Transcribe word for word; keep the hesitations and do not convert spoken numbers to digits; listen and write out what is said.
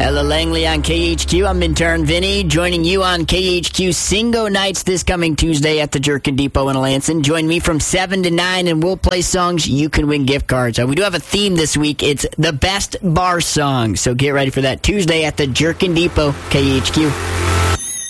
Ella Langley on K H Q. I'm intern Vinny, joining you on K H Q Singo Nights this coming Tuesday at the Jerkin Depot in Lansing. Join me from seven to nine, and we'll play songs you can win gift cards. Uh, we do have a theme this week. It's the best bar song, so get ready for that Tuesday at the Jerkin Depot, K H Q.